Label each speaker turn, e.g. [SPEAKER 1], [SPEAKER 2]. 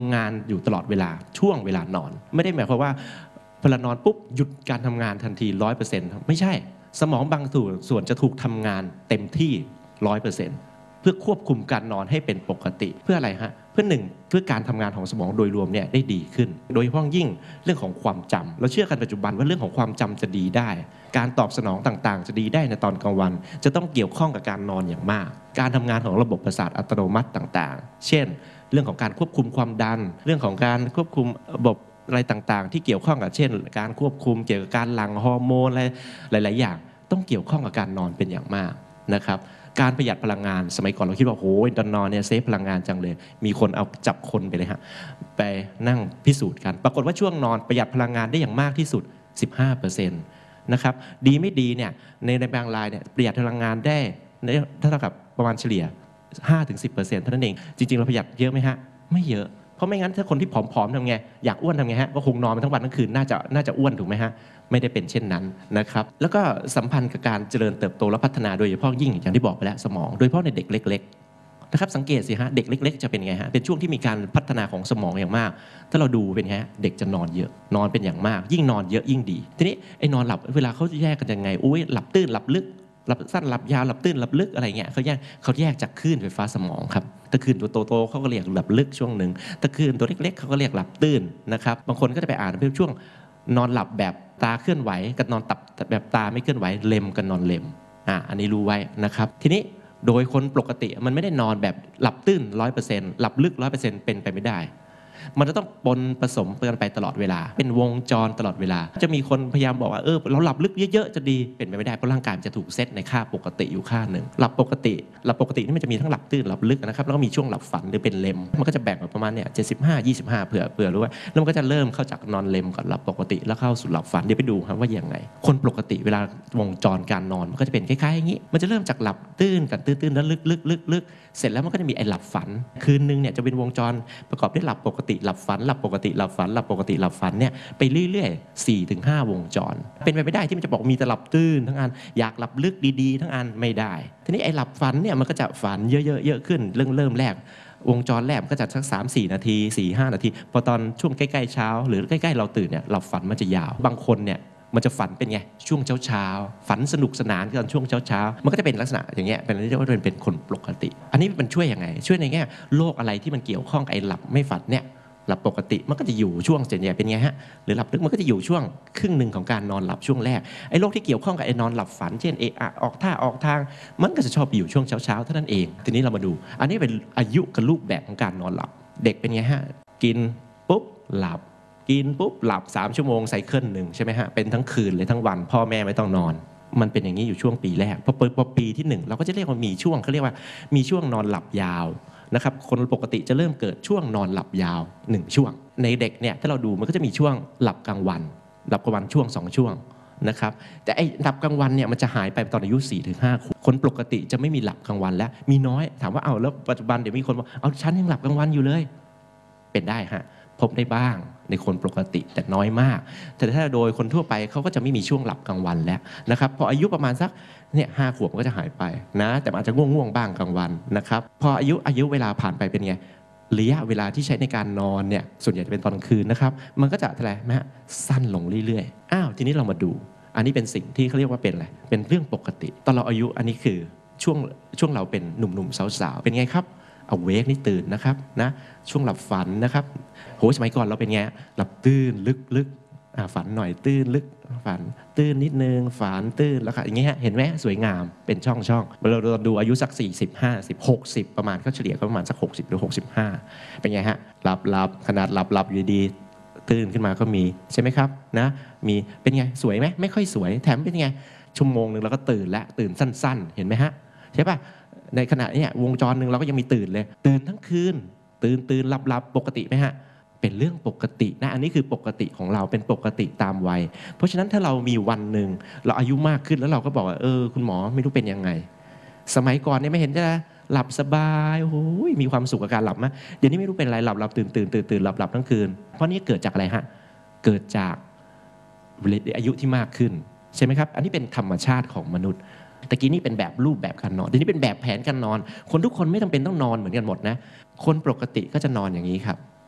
[SPEAKER 1] งานอยู่ตลอดเวลาช่วงเวลานอนไม่ได้หมายความว่าพอเรานอนปุ๊บหยุดการทำงานทันที 100% ไม่ใช่สมองบางส่วนจะถูกทำงานเต็มที่ 100%เพื่อควบคุมการนอนให้เป็นปกติเพื่ออะไรฮะเพื่อการทำงานของสมองโดยรวมเนี่ยได้ดีขึ้นโดยเฉพาะยิ่งเรื่องของความจำเราเชื่อกันปัจจุบันว่าเรื่องของความจำจะดีได้การตอบสนองต่างๆจะดีได้ในตอนกลางวันจะต้องเกี่ยวข้องกับการนอนอย่างมากการทำงานของระบบประสาทอัตโนมัติต่างๆเช่นเรื่องของการควบคุมความดันเรื่องของการควบคุมระบบอะไรต่างๆที่เกี่ยวข้องกับเช่นการควบคุมเกี่ยวกับการหลั่งฮอร์โมนอะไรหลายๆอย่างต้องเกี่ยวข้องกับการนอนเป็นอย่างมากนะครับการประหยัดพลังงานสมัยก่อนเราคิดว่าโอ้ยตอนนอนเนี่ยเซฟพลังงานจังเลยมีคนเอาจับคนไปเลยฮะไปนั่งพิสูจน์กันปรากฏว่าช่วงนอนประหยัดพลังงานได้อย่างมากที่สุด 15% นะครับดีไม่ดีเนี่ยในบางรายเนี่ยประหยัดพลังงานได้เท่ากับประมาณเฉลี่ย 5-10% เท่านั้นเองจริงๆเราประหยัดเยอะไหมฮะไม่เยอะเพราะไม่งั้นถ้าคนที่ผอมๆทำไงอยากอ้วนทำไงฮะก็คงนอนทั้งวันทั้งคืนน่าจะอ้วนถูกไหมฮะไม่ได้เป็นเช่นนั้นนะครับแล้วก็สัมพันธ์กับการเจริญเติบโตและพัฒนาโดยเฉพาะยิ่งอย่างที่บอกไปแล้วสมองโดยเฉพาะในเด็กเล็กๆนะครับสังเกตสิฮะเด็กเล็กๆจะเป็นไงฮะเป็นช่วงที่มีการพัฒนาของสมองอย่างมากถ้าเราดูเป็นไงฮะเด็กจะนอนเยอะนอนเป็นอย่างมากยิ่งนอนเยอะยิ่งดีทีนี้ไอ้นอนหลับเวลาเขาแยกกันยังไงอุ้ยหลับตื้นหลับลึกหลับสั้นหลับยาวหลับตื้นหลับลึกอะไรเงี้ยเขาแยกจากคลื่นไฟฟ้าสมองครับถ้าคลื่นตัวโตๆเขาก็เรียกหลับลึกช่วงหนึ่งถ้าคลื่นตัวเล็กๆเขาก็เรียกหลับตื้นนะครับบางคนก็จะไปอ่านเป็นช่วงนอนหลับแบบตาเคลื่อนไหวกับนอนตับแบบตาไม่เคลื่อนไหวเลมกับนอนเลมอันนี้รู้ไว้นะครับทีนี้โดยคนปกติมันไม่ได้นอนแบบหลับตื้น 100% หลับลึก 100% เป็นไปไม่ได้มันจะต้องปนผสมกันไปตลอดเวลาเป็นวงจรตลอดเวลาจะมีคนพยายามบอกว่าเราหลับลึกเยอะๆจะดีเป็นไปไม่ได้เพราะร่างกายจะถูกเซตในค่าปกติอยู่ค่าหนึ่งหลับปกตินี่มันจะมีทั้งหลับตื้นหลับลึกนะครับแล้วก็มีช่วงหลับฝันหรือเป็นเลมมันก็จะแบ่งประมาณเนี่ย75-25เผื่อรู้ว่าแล้วมันก็จะเริ่มเข้าจากนอนเลมก่อนหลับปกติแล้วเข้าสู่หลับฝันเดี๋ยวไปดูครับว่าอย่างไงคนปกติเวลาวงจรการนอนมันก็จะเป็นคล้ายๆอย่างนี้มันจะเริ่มจากหลับตื้นกับตื้นแล้วลึกเสร็จแล้วมันก็จะมีไอ้หลับฝันคืนนึงเนี่ยจะเป็นวงจรประกอบด้วยหลับปกติหลับฝันหลับปกติหลับฝันหลับปกติหลับฝันเนี่ยไปเรื่อยๆ 4-5 วงจรเป็นไปไม่ได้ที่มันจะบอกมีแต่หลับตื้นทั้งอันอยากหลับลึกดีๆทั้งอันไม่ได้ทีนี้ไอ้หลับฝันเนี่ยมันก็จะฝันเยอะขึ้นเริ่มแรกวงจรแรกก็จะสัก 3-4 นาที 4-5 นาทีพอตอนช่วงใกล้ๆเช้าหรือใกล้ๆเราตื่นเนี่ยหลับฝันมันจะยาวบางคนเนี่ยมันจะฝันเป็นไงช่วงเช้าฝันสนุกสนานตอนช่วงเช้ามันก็จะเป็นลักษณะอย่างเงี้ยเป็นเรียกว่าเป็นคนปกติอันนี้มันช่วยยังไงช่วยในแง่โรคอะไรที่มันเกี่ยวข้องกับไอ้หลับไม่ฝันเนี่ยหลับปกติมันก็จะอยู่ช่วงส่วนใหญ่เป็นไงฮะหรือหลับลึกมันก็จะอยู่ช่วงครึ่งหนึ่งของการนอนหลับช่วงแรกไอ้โรคที่เกี่ยวข้องกับไอ้นอนหลับฝันเช่นออกทางมันก็จะชอบอยู่ช่วงเช้าเท่านั้นเองทีนี้เรามาดูอันนี้เป็นอายุกับรูปแบบของการนอนหลับเด็กเป็นไงฮะกินปุ๊บหลับกินปุ๊บหลับ3 ชั่วโมงไซเคิลหนึ่งใช่ไหมฮะเป็นทั้งคืนเลยทั้งวันพ่อแม่ไม่ต้องนอนมันเป็นอย่างนี้อยู่ช่วงปีแรกพอปีที่1เราก็จะเรียกว่ามีช่วงเขาเรียกว่ามีช่วงนอนหลับยาวนะครับคนปกติจะเริ่มเกิดช่วงนอนหลับยาว1ช่วงในเด็กเนี่ยถ้าเราดูมันก็จะมีช่วงหลับกลางวันช่วง2ช่วงนะครับแต่ไอ้หลับกลางวันเนี่ยมันจะหายไปตอนอายุ 4-5 ขวบคนปกติจะไม่มีหลับกลางวันแล้วมีน้อยถามว่าแล้วปัจจุบันเดี๋ยวมีคนบอกฉันยังหลับกลางวันอยู่เลยเป็นได้ฮะพบได้บ้างในคนปกติแต่น้อยมากแต่ถ้าโดยคนทั่วไปเขาก็จะไม่มีช่วงหลับกลางวันแล้วนะครับพออายุประมาณสักเนี่ย5 ขวบก็จะหายไปนะแต่อาจจะง่วงบ้างกลางวันนะครับพออายุเวลาผ่านไปเป็นไงระยะเวลาที่ใช้ในการนอนเนี่ยส่วนใหญ่จะเป็นตอนกลางคืนนะครับมันก็จะอะไรนะฮะสั้นลงเรื่อยๆทีนี้เรามาดูอันนี้เป็นสิ่งที่เขาเรียกว่าเป็นอะไรเป็นเรื่องปกติตอนเราอายุอันนี้คือช่วงเราเป็นหนุ่มๆสาวๆเป็นไงครับเอาเวกนี่ตื่นนะครับนะช่วงหลับฝันนะครับสมัยก่อนเราเป็นไงหลับตื้นลึกฝันหน่อยตื้นลึกฝันตื้นนิดนึงฝันตื้นแล้วค่ะอย่างเงี้ยเห็นไหมสวยงามเป็นช่องเราดูอายุสัก40 50 60ประมาณก็เฉลี่ยก็ประมาณสัก60หรือ65เป็นไงฮะหลับขนาดหลับอยู่ดีๆตื่นขึ้นมาก็มีใช่ไหมครับนะมีเป็นไงสวยไหมไม่ค่อยสวยแถมเป็นไงชั่วโมงนึงเราก็ตื่นแล้วตื่นสั้นๆเห็นไหมฮะใช่ป่ะในขณะนี้วงจรหนึ่งเราก็ยังมีตื่นเลยตื่นทั้งคืนตื่นหลับปกติไหมฮะเป็นเรื่องปกตินะอันนี้คือปกติของเราเป็นปกติตามวัยเพราะฉะนั้นถ้าเรามีวันหนึ่งเราอายุมากขึ้นแล้วเราก็บอกว่าคุณหมอไม่รู้เป็นยังไงสมัยก่อนเนี่ยไม่เห็นจะหลับสบายโอ้ยมีความสุขกับการหลับมั้ยเดี๋ยวนี้ไม่รู้เป็นอะไรหลับตื่นหลับทั้งคืนเพราะนี่เกิดจากอะไรฮะเกิดจากอายุที่มากขึ้นใช่ไหมครับอันนี้เป็นธรรมชาติของมนุษย์ตะกี้นี่เป็นแบบรูปแบบการนอนเดี๋ยวนี้เป็นแบบแผนการนอนคนทุกคนไม่จำเป็นต้องนอนเหมือนกันหมดนะคนปกติก็จะนอนอย่างนี้ครับ